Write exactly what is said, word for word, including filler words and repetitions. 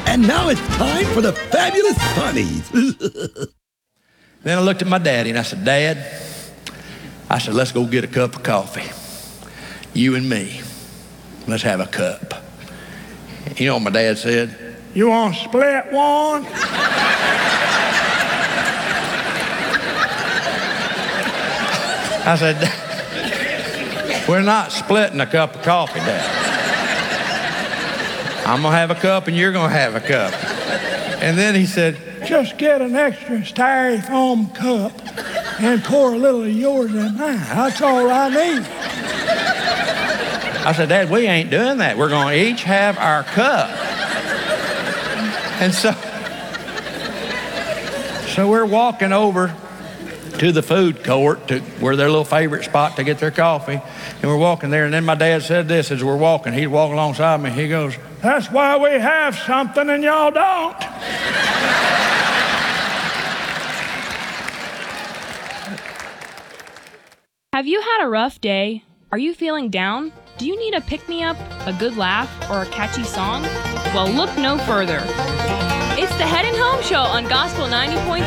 And now it's time for the Fabulous Funnies. Then I looked at my daddy and I said, Dad, I said, let's go get a cup of coffee. You and me. Let's have a cup. You know what my dad said? You want to split one? I said, we're not splitting a cup of coffee, Dad. I'm going to have a cup and you're going to have a cup. And then he said, just get an extra styrofoam cup and pour a little of yours in mine. That's all I need. I said, Dad, we ain't doing that. We're going to each have our cup. And so, so we're walking over to the food court, to where their little favorite spot to get their coffee. And we're walking there, and then my dad said this as we're walking. He's walking alongside me. He goes, that's why we have something and y'all don't. Have you had a rough day? Are you feeling down? Do you need a pick-me-up, a good laugh, or a catchy song? Well, look no further. It's the Headin' Home Show on Gospel ninety point